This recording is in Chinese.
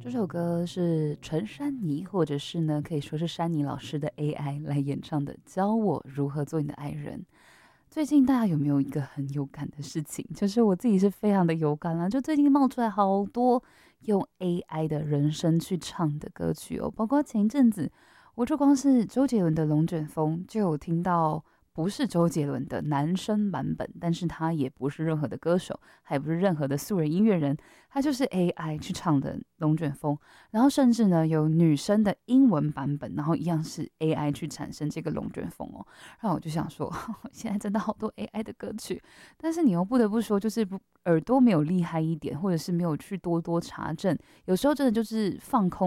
这首歌是陈珊妮，或者是呢，可以说是珊妮老师的 AI 来演唱的《教我如何做你的爱人》。最近大家有没有一个很有感的事情？就是我自己是非常的有感啦，就最近冒出来好多用 AI 的人声去唱的歌曲哦，包括前一阵子，我就光是周杰伦的《龙卷风》就有听到。不是周杰伦的男声版本，但是他也不是任何的歌手，还不是任何的素人音乐人，他就是 AI 去唱的《龙卷风》，然后甚至呢有女生的英文版本，然后一样是 AI 去产生这个《龙卷风》哦。然后我就想说，现在真的好多 AI 的歌曲，但是你又不得不说，就是不耳朵没有厉害一点，或者是没有去多多查证，有时候真的就是放空。